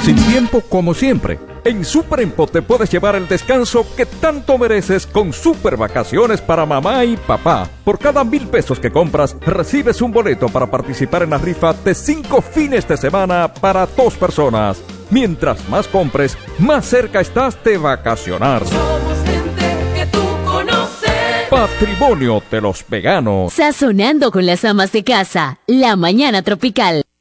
Sin tiempo como siempre. En Superempo te puedes llevar el descanso que tanto mereces con Super Vacaciones para mamá y papá. Por cada 1,000 pesos que compras, recibes un boleto para participar en la rifa de 5 fines de semana para 2 personas. Mientras más compres, más cerca estás de vacacionar. Somos gente que tú conoces. Patrimonio de los veganos. Sazonando con las amas de casa. La mañana tropical.